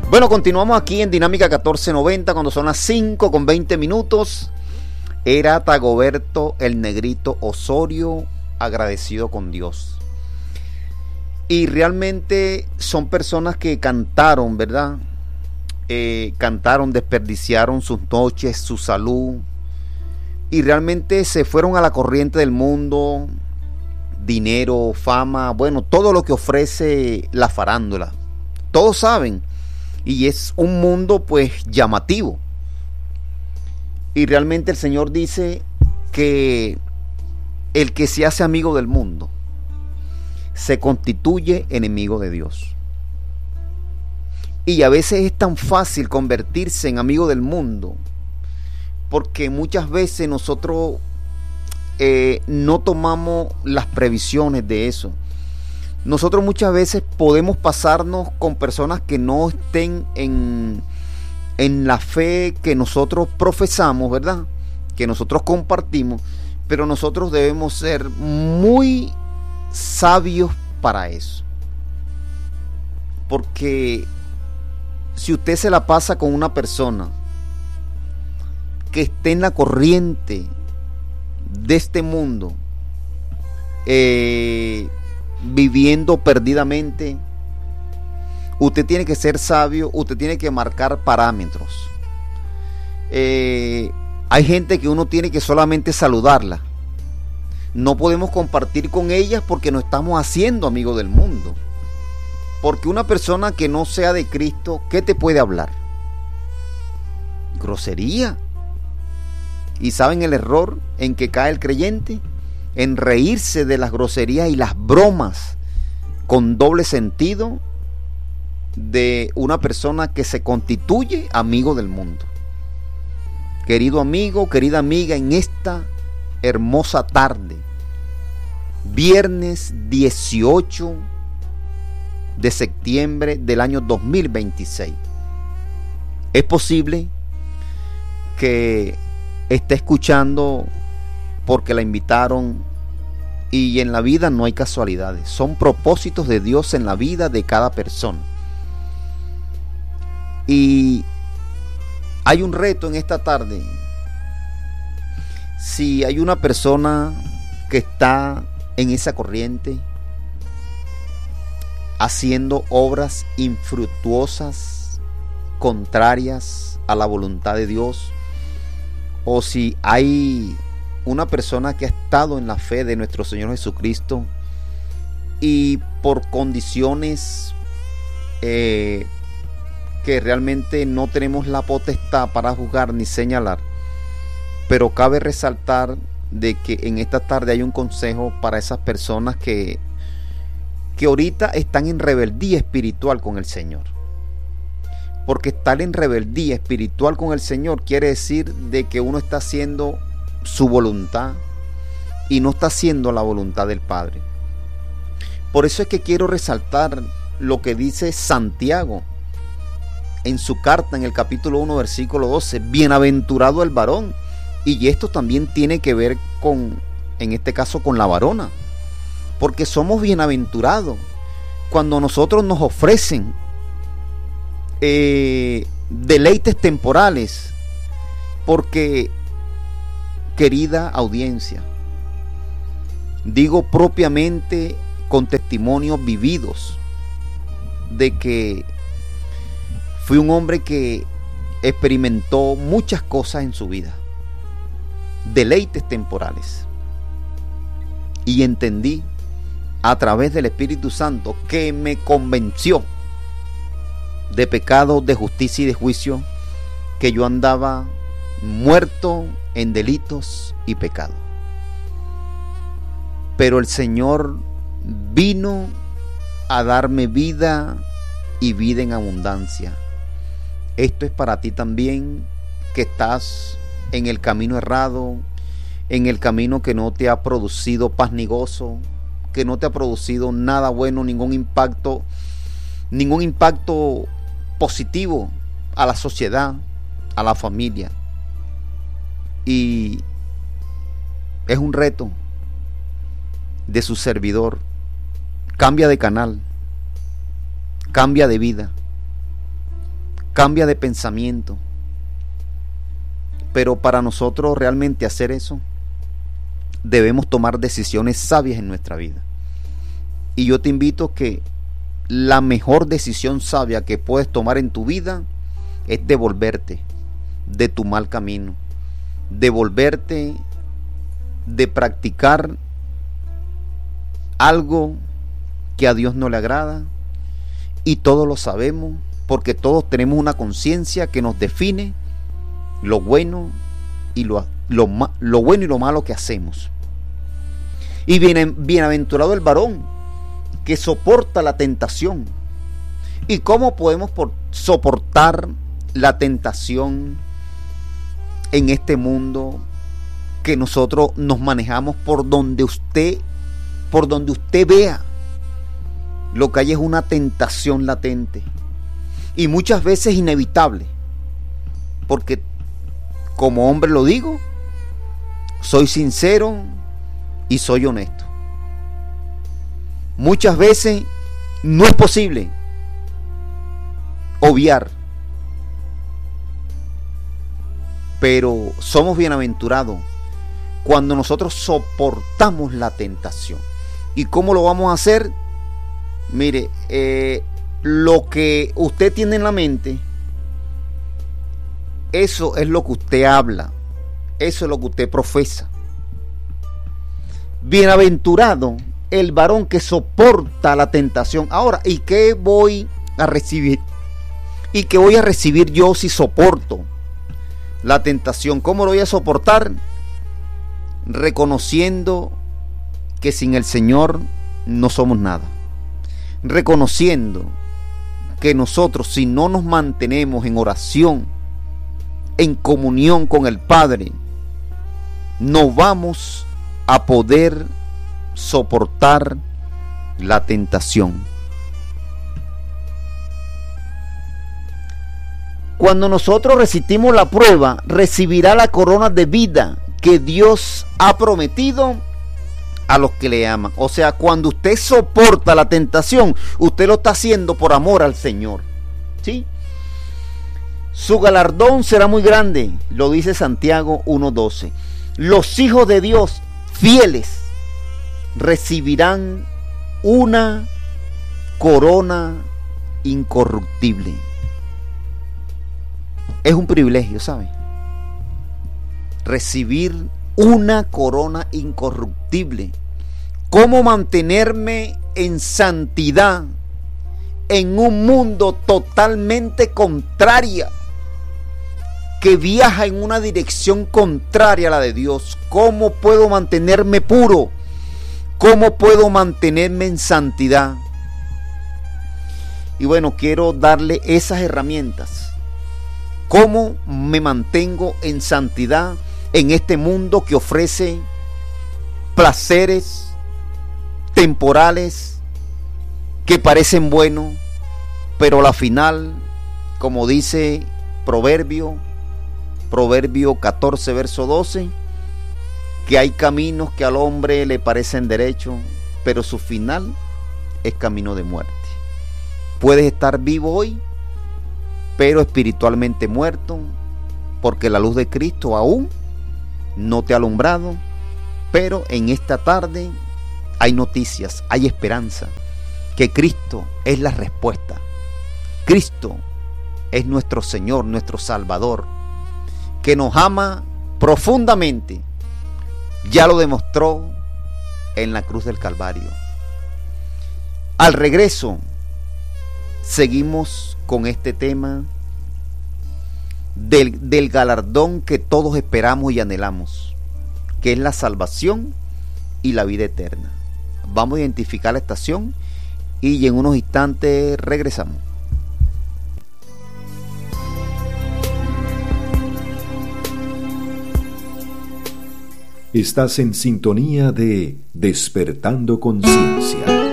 Bueno, continuamos aquí en Dinámica 1490 cuando son las 5:20. Era Dagoberto el Negrito Osorio agradecido con Dios. Y realmente son personas que cantaron, ¿verdad? Cantaron, desperdiciaron sus noches, su salud. Y realmente se fueron a la corriente del mundo. Dinero, fama, bueno, todo lo que ofrece la farándula. Todos saben. Y es un mundo pues llamativo. Y realmente el Señor dice que el que se hace amigo del mundo se constituye enemigo de Dios. Y a veces es tan fácil convertirse en amigo del mundo, porque muchas veces nosotros no tomamos las previsiones de eso. Nosotros muchas veces podemos pasarnos con personas que no estén en la fe que nosotros profesamos, ¿verdad? Que nosotros compartimos, pero nosotros debemos ser muy sabios para eso. Porque si usted se la pasa con una persona que esté en la corriente de este mundo, viviendo perdidamente, usted tiene que ser sabio, usted tiene que marcar parámetros. Hay gente que uno tiene que solamente saludarla. No podemos compartir con ellas porque nos estamos haciendo amigos del mundo. Porque una persona que no sea de Cristo, ¿qué te puede hablar? Grosería. ¿Y saben el error en que cae el creyente? En reírse de las groserías y las bromas con doble sentido de una persona que se constituye amigo del mundo. Querido amigo, querida amiga, en esta hermosa tarde, viernes 18 de septiembre del año 2026, es posible que esté escuchando porque la invitaron, y en la vida no hay casualidades, son propósitos de Dios en la vida de cada persona. Y hay un reto en esta tarde. Si hay una persona que está en esa corriente haciendo obras infructuosas, contrarias a la voluntad de Dios, o si hay una persona que ha estado en la fe de nuestro Señor Jesucristo y por condiciones que realmente no tenemos la potestad para juzgar ni señalar, pero cabe resaltar de que en esta tarde hay un consejo para esas personas que ahorita están en rebeldía espiritual con el Señor. Porque estar en rebeldía espiritual con el Señor quiere decir de que uno está haciendo su voluntad y no está haciendo la voluntad del Padre. Por eso es que quiero resaltar lo que dice Santiago en su carta en el capítulo 1 versículo 12: bienaventurado el varón. Y esto también tiene que ver con, en este caso, con la varona, porque somos bienaventurados cuando nosotros nos ofrecen deleites temporales. Porque, querida audiencia, digo propiamente con testimonios vividos de que fui un hombre que experimentó muchas cosas en su vida, deleites temporales, y entendí a través del Espíritu Santo que me convenció de pecado, de justicia y de juicio, que yo andaba muerto en delitos y pecado. Pero el Señor vino a darme vida y vida en abundancia. Esto es para ti también, que estás en el camino errado, en el camino que no te ha producido paz ni gozo, que no te ha producido nada bueno, ningún impacto positivo a la sociedad, a la familia. Y es un reto de su servidor. Cambia de canal, cambia de vida, cambia de pensamiento. Pero para nosotros realmente hacer eso, debemos tomar decisiones sabias en nuestra vida. Y yo te invito que la mejor decisión sabia que puedes tomar en tu vida es devolverte de tu mal camino, devolverte de practicar algo que a Dios no le agrada, y todos lo sabemos porque todos tenemos una conciencia que nos define lo bueno y lo bueno y lo malo que hacemos. Y bienaventurado el varón que soporta la tentación. ¿Y cómo podemos soportar la tentación en este mundo que nosotros nos manejamos por donde usted vea? Lo que hay es una tentación latente y muchas veces inevitable, porque como hombre lo digo, soy sincero y soy honesto. Muchas veces no es posible obviar, pero somos bienaventurados cuando nosotros soportamos la tentación. ¿Y cómo lo vamos a hacer? Mire, lo que usted tiene en la mente, eso es lo que usted habla, eso es lo que usted profesa. Bienaventurado el varón que soporta la tentación. Ahora, ¿y qué voy a recibir? ¿Y qué voy a recibir yo si soporto la tentación? ¿Cómo lo voy a soportar? Reconociendo que sin el Señor no somos nada. Reconociendo que nosotros, si no nos mantenemos en oración, en comunión con el Padre, no vamos a poder soportar la tentación. Cuando nosotros resistimos la prueba, recibirá la corona de vida que Dios ha prometido a los que le aman. O sea, cuando usted soporta la tentación, usted lo está haciendo por amor al Señor, ¿sí? Su galardón será muy grande, lo dice Santiago 1:12. Los hijos de Dios fieles recibirán una corona incorruptible. Es un privilegio, ¿sabe? Recibir una corona incorruptible. ¿Cómo mantenerme en santidad en un mundo totalmente contraria, que viaja en una dirección contraria a la de Dios? ¿Cómo puedo mantenerme puro? ¿Cómo puedo mantenerme en santidad? Y bueno, quiero darle esas herramientas. ¿Cómo me mantengo en santidad en este mundo que ofrece placeres temporales que parecen buenos, pero a la final, como dice Proverbio 14, verso 12, que hay caminos que al hombre le parecen derechos, pero su final es camino de muerte. Puedes estar vivo hoy, pero espiritualmente muerto, porque la luz de Cristo aún no te ha alumbrado. Pero en esta tarde hay noticias, hay esperanza, que Cristo es la respuesta. Cristo es nuestro Señor, nuestro Salvador, que nos ama profundamente. Ya lo demostró en la cruz del Calvario. Al regreso, seguimos con este tema del galardón que todos esperamos y anhelamos, que es la salvación y la vida eterna. Vamos a identificar la estación y en unos instantes regresamos. Estás en sintonía de Despertando Conciencia.